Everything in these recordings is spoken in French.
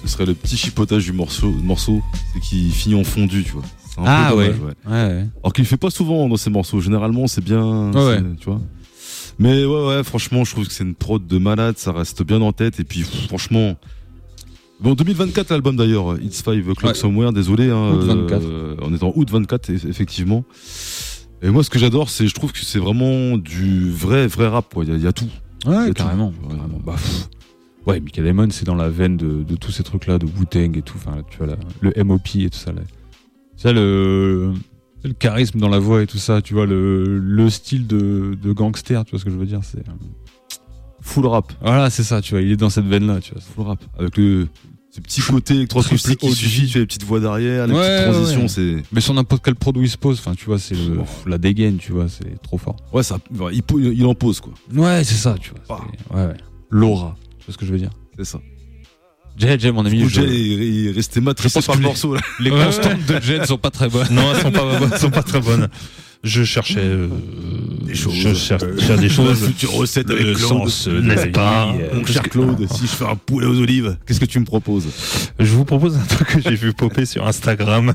ce serait le petit chipotage du morceau, c'est qu'il finit en fondu, tu vois. C'est un peu dommage, ouais. Alors qu'il le fait pas souvent dans ses morceaux. Généralement, c'est bien, tu vois. Mais ouais, franchement, je trouve que c'est une prod de malade, ça reste bien en tête. Et puis, franchement, bon, 2024 l'album d'ailleurs, It's 5 O'Clock Somewhere. Désolé, août 24. On est en août 24 effectivement. Et moi, ce que j'adore, je trouve que c'est vraiment du vrai rap, quoi. Il y a tout. Ouais, carrément. Bah, ouais, Michael Amon, c'est dans la veine de tous ces trucs-là, de Wu-Tang et tout. Enfin, tu vois, le MOP et tout ça. Là. Ça, le charisme dans la voix et tout ça, tu vois, le style de gangster, tu vois ce que je veux dire, c'est full rap. Voilà, c'est ça, tu vois, il est dans cette veine-là, tu vois. Full rap. Avec ce petit côté électroacoustique qui suffit, tu vois, les petites voix derrière, les petites transitions, c'est. Mais sur n'importe quel produit il se pose, enfin, tu vois, c'est la dégaine, tu vois, c'est trop fort. Ouais, ça, il en pose, quoi. Ouais, c'est ça, tu vois. Ouais. L'aura, tu vois ce que je veux dire. C'est ça. Jay, mon ami. Il est resté matricé par le morceau, là. Les constantes de Jay ne sont pas très bonnes. Non, elles sont pas très bonnes. Je cherchais des choses. Je cherchais des choses. Future recette avec Claude, n'est-ce pas, mon cher Claude, si je fais un poulet aux olives, qu'est-ce que tu me proposes? Je vous propose un truc que j'ai vu popper sur Instagram.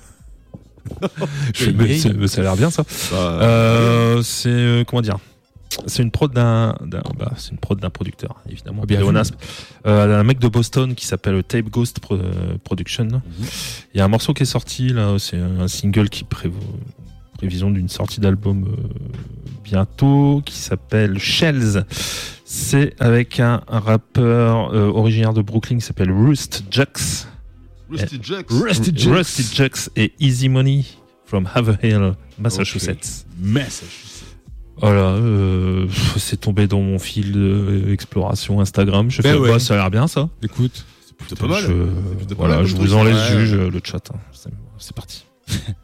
Ça a l'air bien, ça. C'est comment dire? C'est une prod d'un producteur, évidemment. Un mec de Boston qui s'appelle Tape Ghost Production. Il y a un morceau qui est sorti là, c'est un single qui prévision d'une sortie d'album bientôt, qui s'appelle Shells. C'est avec un rappeur originaire de Brooklyn qui s'appelle Rusty Jux et Easy Money from Haverhill, Massachusetts. Voilà, c'est tombé dans mon fil d'exploration Instagram. Je fais ça a l'air bien, ça. Écoute, c'est plutôt pas mal. Voilà, je vous en laisse juge le chat. C'est parti.